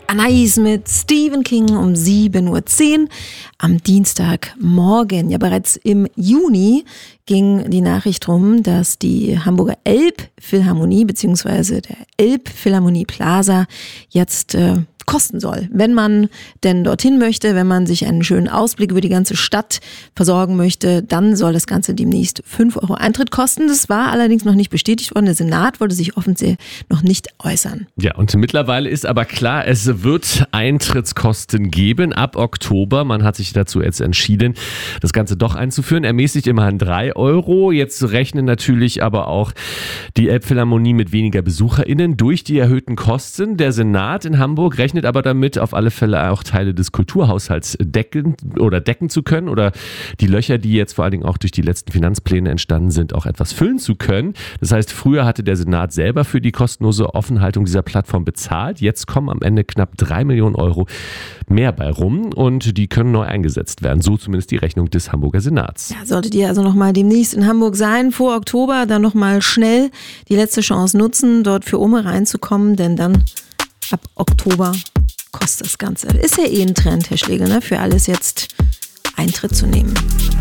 Anais mit Stephen King um 7:10 Uhr am Dienstagmorgen. Ja, bereits im Juni ging die Nachricht rum, dass die Hamburger Elbphilharmonie bzw. der Elbphilharmonie Plaza jetzt kosten soll. Wenn man denn dorthin möchte, wenn man sich einen schönen Ausblick über die ganze Stadt versorgen möchte, dann soll das Ganze demnächst 5 Euro Eintritt kosten. Das war allerdings noch nicht bestätigt worden. Der Senat wollte sich offensichtlich noch nicht äußern. Ja, und mittlerweile ist aber klar, es wird Eintrittskosten geben ab Oktober. Man hat sich dazu jetzt entschieden, das Ganze doch einzuführen. Ermäßigt immerhin 3 Euro. Jetzt rechnen natürlich aber auch die Elbphilharmonie mit weniger BesucherInnen durch die erhöhten Kosten. Der Senat in Hamburg rechnet aber damit, auf alle Fälle auch Teile des Kulturhaushalts decken zu können oder die Löcher, die jetzt vor allen Dingen auch durch die letzten Finanzpläne entstanden sind, auch etwas füllen zu können. Das heißt, früher hatte der Senat selber für die kostenlose Offenhaltung dieser Plattform bezahlt. Jetzt kommen am Ende knapp 3 Millionen Euro mehr bei rum und die können neu eingesetzt werden. So zumindest die Rechnung des Hamburger Senats. Ja, solltet ihr also nochmal demnächst in Hamburg sein, vor Oktober, dann nochmal schnell die letzte Chance nutzen, dort für Ome reinzukommen, denn dann ab Oktober kostet das Ganze. Ist ja eh ein Trend, Herr Schlegel, ne? Für alles jetzt Eintritt zu nehmen.